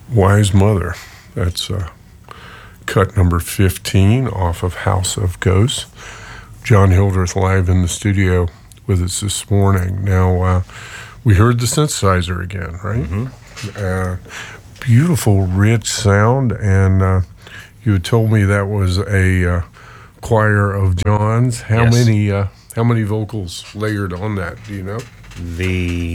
Wise Mother. That's cut number 15 off of House of Ghosts. John Hildreth live in the studio with us this morning. Now, we heard the synthesizer again, right? Mm-hmm. Beautiful, rich sound, and you had told me that was a choir of John's. How many vocals layered on that? Do you know? The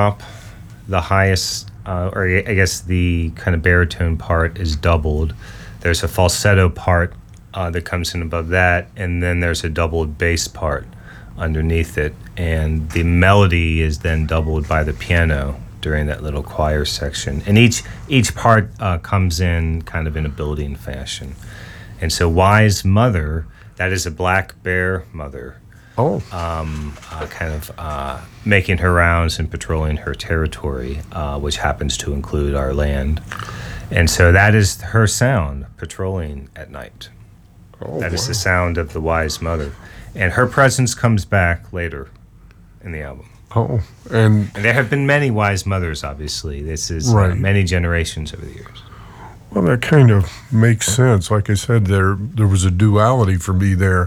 highest, or I guess the kind of baritone part is doubled. There's a falsetto part that comes in above that, and then there's a doubled bass part underneath it, and the melody is then doubled by the piano during that little choir section. And each part comes in kind of in a building fashion. And so Wise Mother, that is a black bear mother. Oh. Kind of making her rounds and patrolling her territory, which happens to include our land. And so that is her sound, patrolling at night. That is the sound of the Wise Mother. And her presence comes back later in the album. Oh, and there have been many Wise Mothers, obviously. This is many generations over the years. Well, that kind of makes sense. Like I said, there was a duality for me there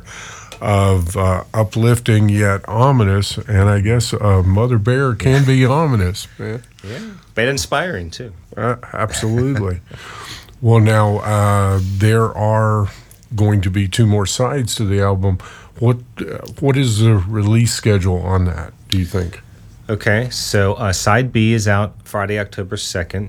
of uplifting yet ominous, and I guess Mother Bear can be ominous, man. Yeah, but inspiring, too. Absolutely. Well, now, there are going to be 2 more sides to the album. What is the release schedule on that, do you think? Okay, so Side B is out Friday, October 2nd.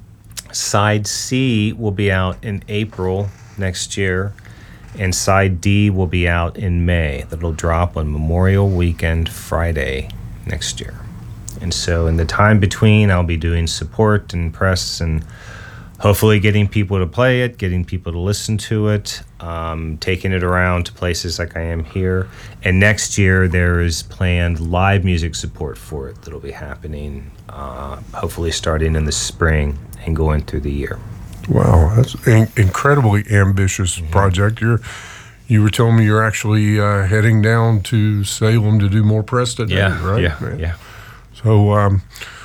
Side C will be out in April next year, and Side D will be out in May. That'll drop on Memorial Weekend Friday next year. And so in the time between, I'll be doing support and press and hopefully getting people to play it, getting people to listen to it, taking it around to places like I am here. And next year, there is planned live music support for it that'll be happening, hopefully starting in the spring and going through the year. Wow, that's an incredibly ambitious project. You were telling me you're actually heading down to Salem to do more press today, right? Yeah. So,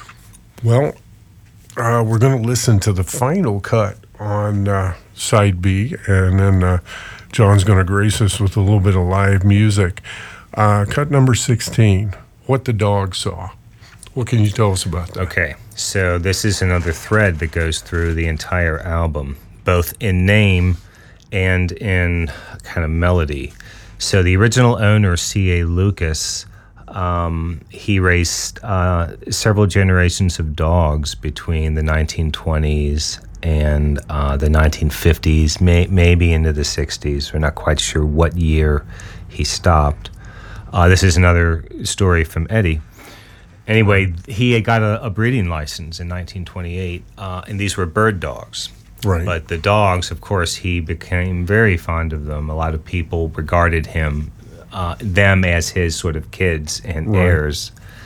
we're going to listen to the final cut on Side B, and then John's going to grace us with a little bit of live music. Cut number 16, What the Dog Saw. What can you tell us about that? Okay, so this is another thread that goes through the entire album, both in name and in kind of melody. So the original owner, C.A. Lucas, he raised several generations of dogs between the 1920s and the 1950s, maybe into the 60s. We're not quite sure what year he stopped. This is another story from Eddie. Anyway, he had got a breeding license in 1928, and these were bird dogs. Right. But the dogs, of course, he became very fond of them. A lot of people regarded them as his sort of kids and heirs.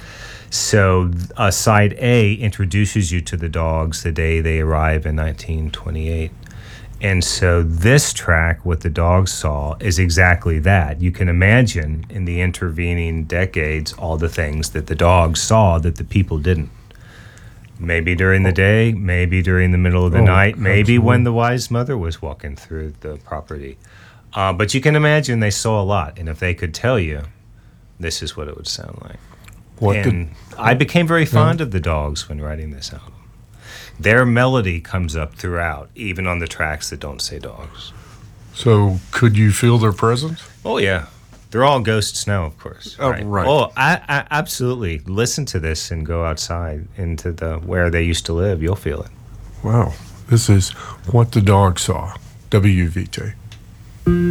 So Side A introduces you to the dogs the day they arrive in 1928. And so this track, What the Dog Saw, is exactly that. You can imagine in the intervening decades all the things that the dogs saw that the people didn't. Maybe during the day, maybe during the middle of the night, maybe when the Wise Mother was walking through the property. But you can imagine they saw a lot, and if they could tell you, this is what it would sound like. I became very fond of the dogs when writing this album. Their melody comes up throughout, even on the tracks that don't say dogs. So could you feel their presence? Oh, yeah. They're all ghosts now, of course. Oh, right. Oh, I absolutely. Listen to this and go outside into where they used to live. You'll feel it. Wow. This is What the Dog Saw, WVT.